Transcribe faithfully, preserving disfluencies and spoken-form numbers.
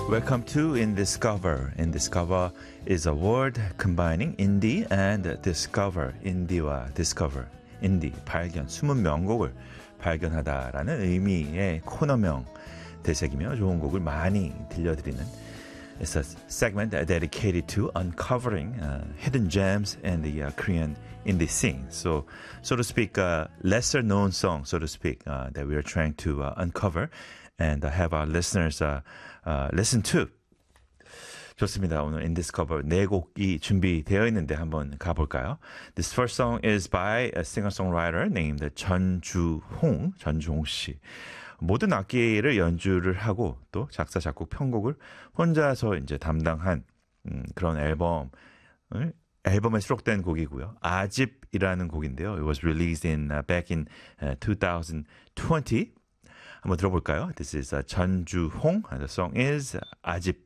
Welcome to Indiscover. Indiscover is a word combining indie and discover. indie와 discover, indie, 발견, 숨은 명곡을 발견하다라는 의미의 코너명 되새기며 좋은 곡을 많이 들려드리는 It's a segment dedicated to uncovering uh, hidden gems in the uh, Korean indie scene. So, so to speak, a lesser known song, so to speak, uh, that we are trying to uh, uncover and uh, have our listeners uh, uh, listen to. 좋습니다. 오늘 인디스커버 네 곡이 준비되어 있는데 한번 가볼까요? This first song is by a singer-songwriter named 전주홍, 전주홍 씨. 모든 악기를 연주를 하고 또 작사, 작곡, 편곡을 혼자서 이제 담당한 음, 그런 앨범을 앨범에 수록된 곡이고요. 아집이라는 곡인데요. It was released in uh, back in uh, twenty twenty. 한번 들어볼까요? This is uh, 전주홍 and the song is 아집.